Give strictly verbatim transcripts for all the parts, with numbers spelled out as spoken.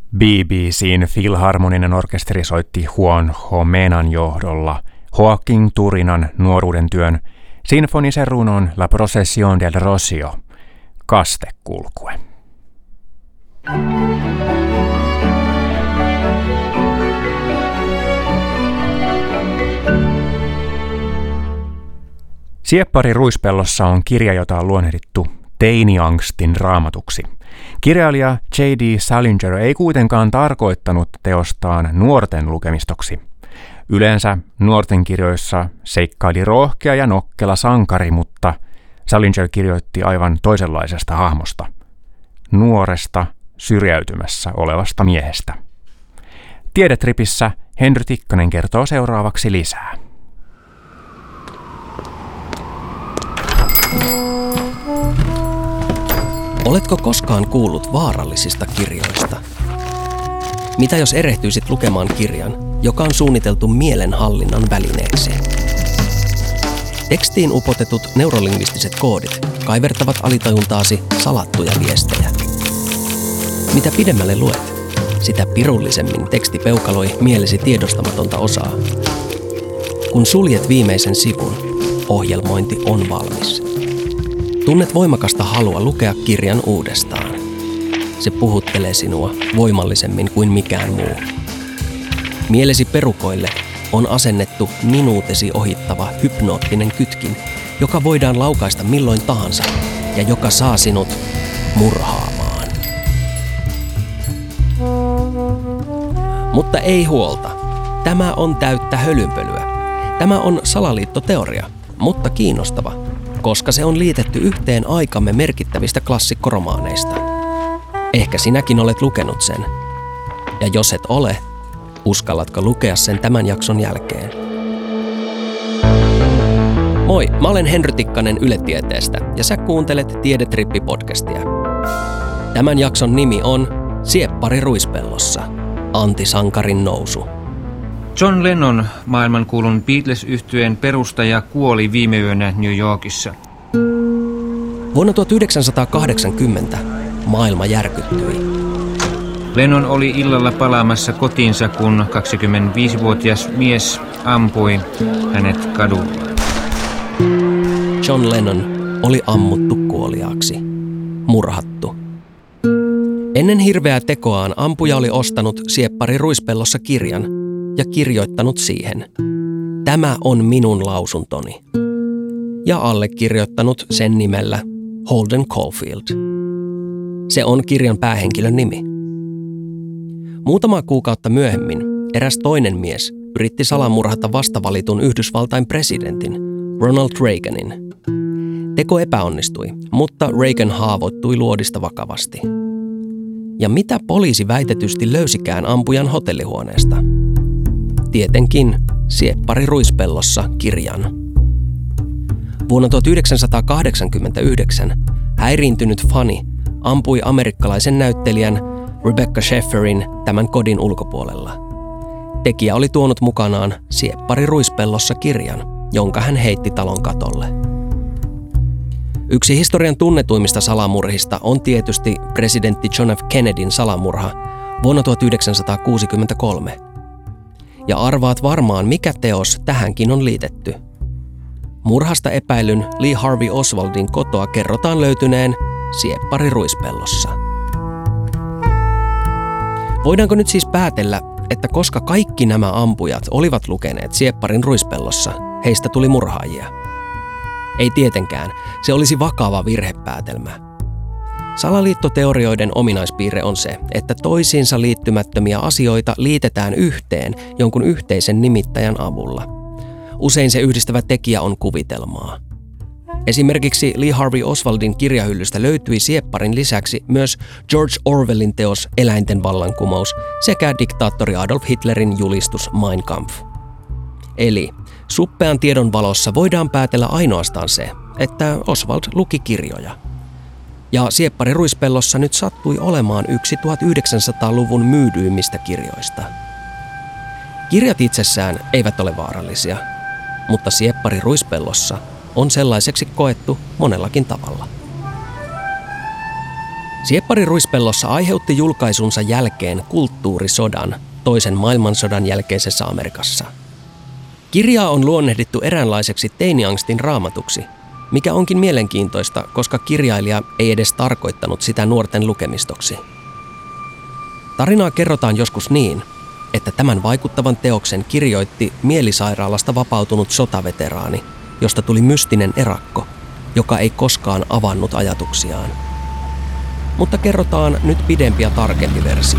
B B C:n Filharmoninen orkesteri soitti Juan Jomenan johdolla Joaquin Turinan nuoruuden työn sinfonisen runon La Procesión del Rocío, kastekulkue. Sieppari ruispellossa on kirja, jota on luonnehdittu teiniangstin raamatuksi. Kirjailija J D Salinger ei kuitenkaan tarkoittanut teostaan nuorten lukemistoksi. Yleensä nuorten kirjoissa seikkaili rohkea ja nokkela sankari, mutta Salinger kirjoitti aivan toisenlaisesta hahmosta. Nuoresta, syrjäytymässä olevasta miehestä. Tiedetripissä Henry Tikkanen kertoo seuraavaksi lisää. Oletko koskaan kuullut vaarallisista kirjoista? Mitä jos erehtyisit lukemaan kirjan, joka on suunniteltu mielenhallinnan välineeksi? Tekstiin upotetut neurolingvistiset koodit kaivertavat alitajuntaasi salattuja viestejä. Mitä pidemmälle luet, sitä pirullisemmin teksti peukaloi mielesi tiedostamatonta osaa. Kun suljet viimeisen sivun, ohjelmointi on valmis. Tunnet voimakasta halua lukea kirjan uudestaan. Se puhuttelee sinua voimallisemmin kuin mikään muu. Mielesi perukoille on asennettu minuutesi ohittava hypnoottinen kytkin, joka voidaan laukaista milloin tahansa ja joka saa sinut murhaamaan. Mutta ei huolta. Tämä on täyttä hölynpölyä. Tämä on salaliittoteoria, mutta kiinnostava, koska se on liitetty yhteen aikamme merkittävistä klassikkoromaaneista. Ehkä sinäkin olet lukenut sen. Ja jos et ole, uskallatko lukea sen tämän jakson jälkeen? Moi, mä olen Henry Tikkanen Yle Tieteestä ja sä kuuntelet Tiedetrippi-podcastia. Tämän jakson nimi on Sieppari ruispellossa. Antisankarin nousu. John Lennon, maailmankuulun Beatles-yhtyeen perustaja, kuoli viime yönä New Yorkissa. Vuonna tuhatyhdeksänsataakahdeksankymmentä maailma järkyttyi. Lennon oli illalla palaamassa kotiinsa, kun kaksikymmentäviisivuotias mies ampui hänet kadulla. John Lennon oli ammuttu kuoliaaksi. Murhattu. Ennen hirveää tekoaan ampuja oli ostanut Sieppari ruispellossa kirjan ja kirjoittanut siihen: "Tämä on minun lausuntoni." Ja allekirjoittanut sen nimellä Holden Caulfield. Se on kirjan päähenkilön nimi. Muutamaa kuukautta myöhemmin eräs toinen mies yritti salamurhata vastavalitun Yhdysvaltain presidentin Ronald Reaganin. Teko epäonnistui, mutta Reagan haavoittui luodista vakavasti. Ja mitä poliisi väitetysti löysikään ampujan hotellihuoneesta? Tietenkin Sieppari ruispellossa kirjan. Vuonna tuhatyhdeksänsataakahdeksankymmentäyhdeksän häiriintynyt fani ampui amerikkalaisen näyttelijän Rebecca Schaefferin tämän kodin ulkopuolella. Tekijä oli tuonut mukanaan Sieppari ruispellossa kirjan, jonka hän heitti talon katolle. Yksi historian tunnetuimmista salamurhista on tietysti presidentti John F. Kennedyn salamurha vuonna tuhatyhdeksänsataakuusikymmentäkolme. Ja arvaat varmaan, mikä teos tähänkin on liitetty. Murhasta epäilyn Lee Harvey Oswaldin kotoa kerrotaan löytyneen Sieppari ruispellossa. Voidaanko nyt siis päätellä, että koska kaikki nämä ampujat olivat lukeneet Siepparin ruispellossa, heistä tuli murhaajia? Ei tietenkään, se olisi vakava virhepäätelmä. Salaliittoteorioiden ominaispiirre on se, että toisiinsa liittymättömiä asioita liitetään yhteen jonkun yhteisen nimittäjän avulla. Usein se yhdistävä tekijä on kuvitelmaa. Esimerkiksi Lee Harvey Oswaldin kirjahyllystä löytyi Siepparin lisäksi myös George Orwellin teos Eläinten vallankumous sekä diktaattori Adolf Hitlerin julistus Mein Kampf. Eli suppean tiedon valossa voidaan päätellä ainoastaan se, että Oswald luki kirjoja. Ja Sieppari ruispellossa nyt sattui olemaan yksi tuhatyhdeksänsataaluvun myydyimmistä kirjoista. Kirjat itsessään eivät ole vaarallisia, mutta Sieppari ruispellossa on sellaiseksi koettu monellakin tavalla. Sieppari Ruispellossa aiheutti julkaisunsa jälkeen kulttuurisodan toisen maailmansodan jälkeisessä Amerikassa. Kirjaa on luonnehdittu eräänlaiseksi teiniangstin raamatuksi, mikä onkin mielenkiintoista, koska kirjailija ei edes tarkoittanut sitä nuorten lukemistoksi. Tarinaa kerrotaan joskus niin, että tämän vaikuttavan teoksen kirjoitti mielisairaalasta vapautunut sotaveteraani, josta tuli mystinen erakko, joka ei koskaan avannut ajatuksiaan. Mutta kerrotaan nyt pidempi ja tarkempi versio.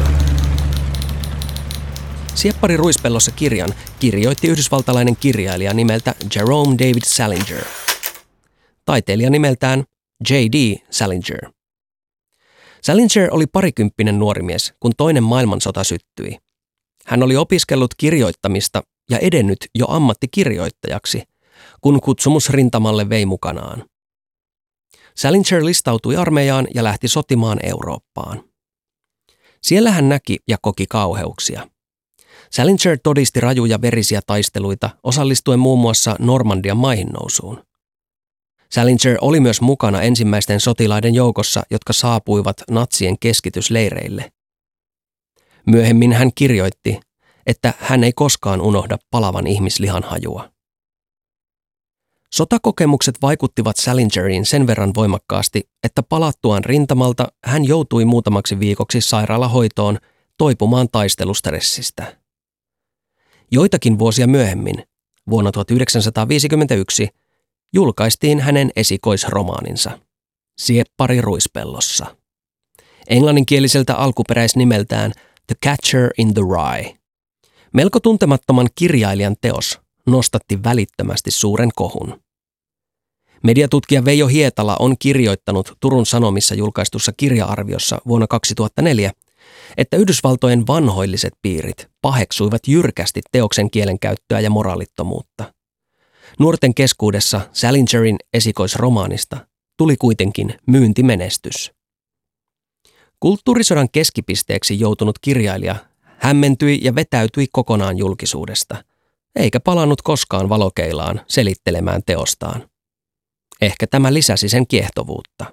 Sieppari Ruispellossa kirjan kirjoitti yhdysvaltalainen kirjailija nimeltä Jerome David Salinger. Taiteilija nimeltään J D Salinger. Salinger oli parikymppinen nuori mies, kun toinen maailmansota syttyi. Hän oli opiskellut kirjoittamista ja edennyt jo ammattikirjoittajaksi, kun kutsumus rintamalle vei mukanaan. Salinger listautui armeijaan ja lähti sotimaan Eurooppaan. Siellä hän näki ja koki kauheuksia. Salinger todisti rajuja verisiä taisteluita osallistuen muun muassa Normandian maihinnousuun. Salinger oli myös mukana ensimmäisten sotilaiden joukossa, jotka saapuivat natsien keskitysleireille. Myöhemmin hän kirjoitti, että hän ei koskaan unohda palavan ihmislihan hajua. Sotakokemukset vaikuttivat Salingeriin sen verran voimakkaasti, että palattuaan rintamalta hän joutui muutamaksi viikoksi sairaalahoitoon toipumaan taistelustressistä. Joitakin vuosia myöhemmin, vuonna tuhatyhdeksänsataaviisikymmentäyksi, julkaistiin hänen esikoisromaaninsa, Sieppari Ruispellossa. Englanninkieliseltä alkuperäisnimeltään The Catcher in the Rye. Melko tuntemattoman kirjailijan teos nostatti välittömästi suuren kohun. Mediatutkija Veijo Hietala on kirjoittanut Turun Sanomissa julkaistussa kirja-arviossa vuonna kaksituhattaneljä, että Yhdysvaltojen vanhoilliset piirit paheksuivat jyrkästi teoksen kielenkäyttöä ja moraalittomuutta. Nuorten keskuudessa Salingerin esikoisromaanista tuli kuitenkin myyntimenestys. Kulttuurisodan keskipisteeksi joutunut kirjailija hämmentyi ja vetäytyi kokonaan julkisuudesta, eikä palannut koskaan valokeilaan selittelemään teostaan. Ehkä tämä lisäsi sen kiehtovuutta.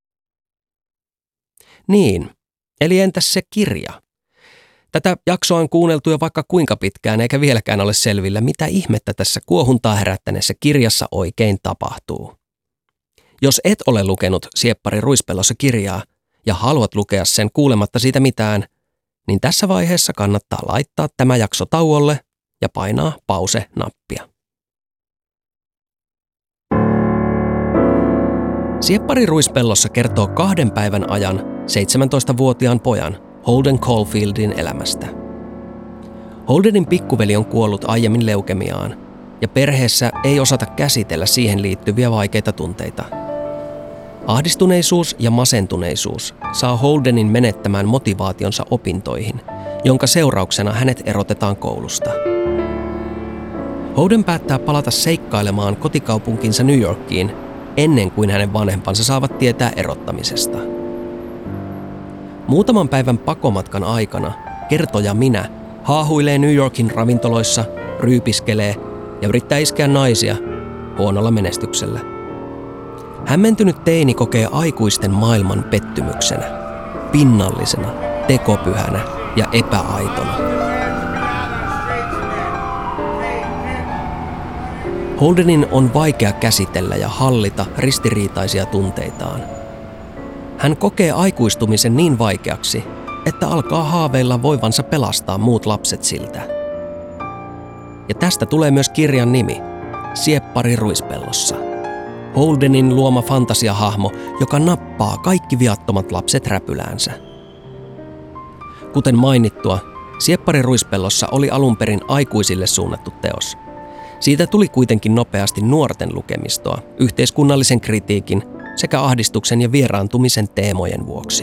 Niin, eli entäs se kirja? Tätä jaksoa on kuunneltu jo vaikka kuinka pitkään, eikä vieläkään ole selvillä, mitä ihmettä tässä kuohuntaa herättäneessä kirjassa oikein tapahtuu. Jos et ole lukenut Sieppari Ruispellossa kirjaa ja haluat lukea sen kuulematta siitä mitään, niin tässä vaiheessa kannattaa laittaa tämä jakso tauolle ja painaa pause-nappia. Sieppari Ruispellossa kertoo kahden päivän ajan seitsemäntoistavuotiaan pojan Holden Caulfieldin elämästä. Holdenin pikkuveli on kuollut aiemmin leukemiaan, ja perheessä ei osata käsitellä siihen liittyviä vaikeita tunteita. Ahdistuneisuus ja masentuneisuus saa Holdenin menettämään motivaationsa opintoihin, jonka seurauksena hänet erotetaan koulusta. Holden päättää palata seikkailemaan kotikaupunkinsa New Yorkiin ennen kuin hänen vanhempansa saavat tietää erottamisesta. Muutaman päivän pakomatkan aikana kertoja minä haahuilee New Yorkin ravintoloissa, ryypiskelee ja yrittää iskeä naisia huonolla menestyksellä. Hämmentynyt teini kokee aikuisten maailman pettymyksenä, pinnallisena, tekopyhänä ja epäaitona. Holdenin on vaikea käsitellä ja hallita ristiriitaisia tunteitaan. Hän kokee aikuistumisen niin vaikeaksi, että alkaa haaveilla voivansa pelastaa muut lapset siltä. Ja tästä tulee myös kirjan nimi, Sieppari Ruispellossa. Holdenin luoma fantasiahahmo, joka nappaa kaikki viattomat lapset räpyläänsä. Kuten mainittua, Sieppari Ruispellossa oli alun perin aikuisille suunnattu teos. Siitä tuli kuitenkin nopeasti nuorten lukemistoa, yhteiskunnallisen kritiikin sekä ahdistuksen ja vieraantumisen teemojen vuoksi.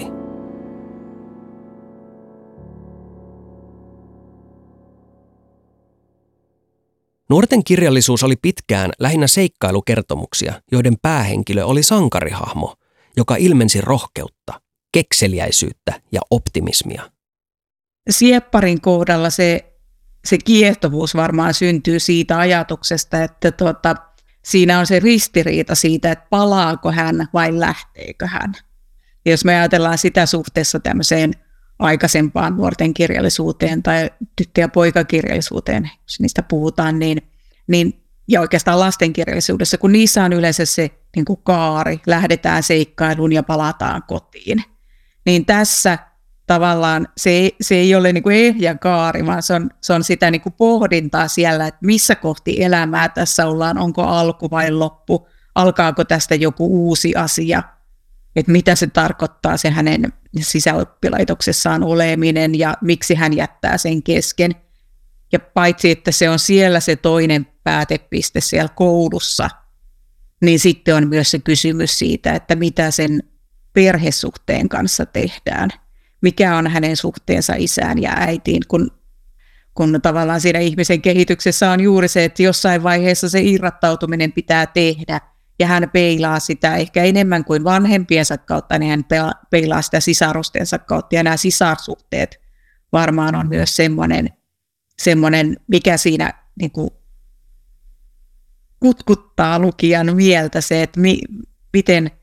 Nuorten kirjallisuus oli pitkään lähinnä seikkailukertomuksia, joiden päähenkilö oli sankarihahmo, joka ilmensi rohkeutta, kekseliäisyyttä ja optimismia. Siepparin kohdalla se, se kiehtovuus varmaan syntyy siitä ajatuksesta, että tuota, siinä on se ristiriita siitä, että palaako hän vai lähteekö hän. Ja jos me ajatellaan sitä suhteessa tämmöiseen aikaisempaan nuorten kirjallisuuteen tai tyttö- ja poikakirjallisuuteen, jos niistä puhutaan, niin, niin, ja oikeastaan lastenkirjallisuudessa, kun niissä on yleensä se niin kuin kaari, lähdetään seikkailuun ja palataan kotiin, niin tässä tavallaan se ei, se ei ole niin kuin ehjä kaari, vaan se on, se on sitä niin kuin pohdintaa siellä, että missä kohti elämää tässä ollaan, onko alku vai loppu, alkaako tästä joku uusi asia, että mitä se tarkoittaa se hänen sisäoppilaitoksessaan oleminen ja miksi hän jättää sen kesken. Ja paitsi, että se on siellä se toinen päätepiste siellä koulussa, niin sitten on myös se kysymys siitä, että mitä sen perhesuhteen kanssa tehdään. Mikä on hänen suhteensa isään ja äitiin, kun, kun tavallaan siinä ihmisen kehityksessä on juuri se, että jossain vaiheessa se irrottautuminen pitää tehdä, ja hän peilaa sitä ehkä enemmän kuin vanhempiensa kautta, niin hän peilaa sitä sisarustensa kautta, ja nämä sisarsuhteet varmaan on myös semmoinen, semmoinen mikä siinä niin kuin kutkuttaa lukijan mieltä, se, että mi, miten,